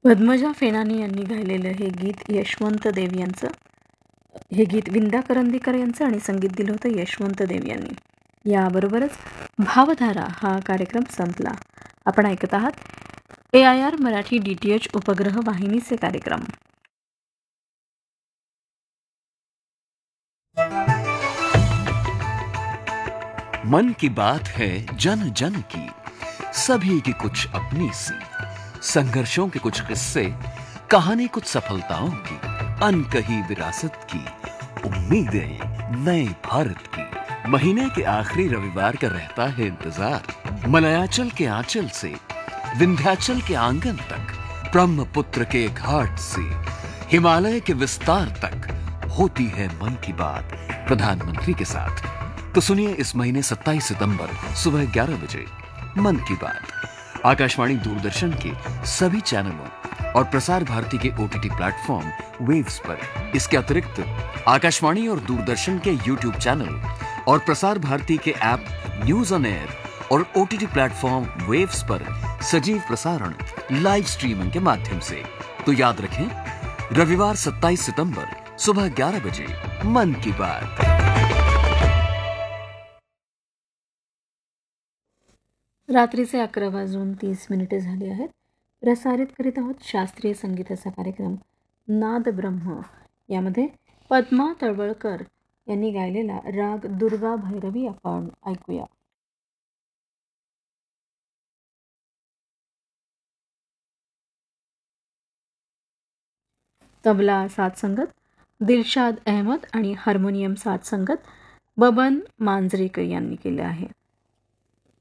पद्मजा फेनानी यांनी गायलेलं हे गीत यशवंत देव यांचं. हे गीत विंदा करंदीकर यांचं आणि संगीत दिलं होतं यशवंत देव यांनी. याबरोबरच भावधारा हा कार्यक्रम संपला. आपण ऐकत आहात AIR मराठी DTH उपग्रह वाहिनीचे कार्यक्रम. मन की बात है जन जन की, सभी की कुछ अपनी सी, संघर्षों के कुछ किस्से, कहानी कुछ सफलताओं की, अनकही विरासत की, उम्मीदें नए भारत की. महीने के आखिरी रविवार का रहता है इंतजार. मलयाचल के आंचल से विंध्याचल के आंगन तक, ब्रह्मपुत्र के घाट से हिमालय के विस्तार तक होती है मन की बात प्रधानमंत्री के साथ. तो सुनिए इस महीने 27 सितंबर सुबह 11 बजे मन की बात आकाशवाणी दूरदर्शन के सभी चैनलों और प्रसार भारती के OTT प्लेटफॉर्म वेव्स पर. इसके अतिरिक्त आकाशवाणी और दूरदर्शन के YouTube चैनल और प्रसार भारती के ऐप न्यूज ऑन एयर और OTT प्लेटफॉर्म वेव्स पर सजीव प्रसारण लाइव स्ट्रीमिंग के माध्यम से. तो याद रखें, रविवार 27 सितंबर सुबह 11 बजे मन की बात. रात्रीचे 11:30 झाले आहेत. प्रसारित करीत आहोत शास्त्रीय संगीताचा कार्यक्रम नाद ब्रह्म. यामध्ये पद्मा तळवळकर यांनी गायलेला राग दुर्गा भैरवी आपण ऐकूया. तबला साथ संगत दिलशाद अहमद आणि हार्मोनियम साथ संगत बबन मांजरेकर यांनी केले आहे.